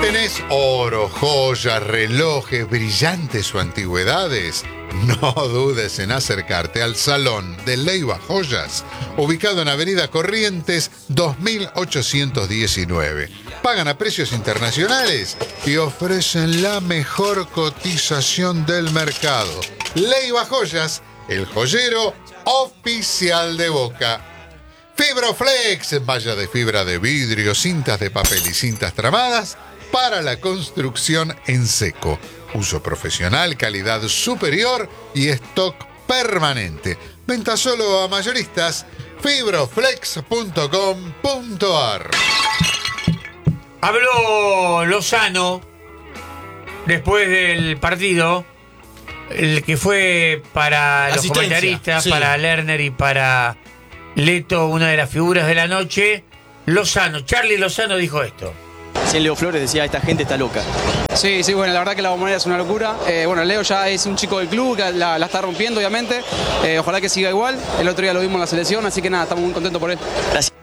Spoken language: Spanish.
¿Tenés oro, joyas, relojes, brillantes o antigüedades? No dudes en acercarte al Salón de Leiva Joyas, ubicado en Avenida Corrientes 2819. Pagan a precios internacionales y ofrecen la mejor cotización del mercado. Leiva Joyas, el joyero oficial de Boca. Fibroflex, malla de fibra de vidrio, cintas de papel y cintas tramadas para la construcción en seco. Uso profesional, calidad superior y stock permanente. Venta solo a mayoristas. Fibroflex.com.ar. Habló Lozano después del partido, el que fue para los comentaristas, sí, para Lerner y para Leto, una de las figuras de la noche. Charlie Lozano dijo esto. Sí, Leo Flores decía, esta gente está loca. Sí, bueno, la verdad que la Bombonera es una locura. Bueno, Leo ya es un chico del club, que la está rompiendo, obviamente. Ojalá que siga igual. El otro día lo vimos en la selección, así que nada, estamos muy contentos por él. Gracias.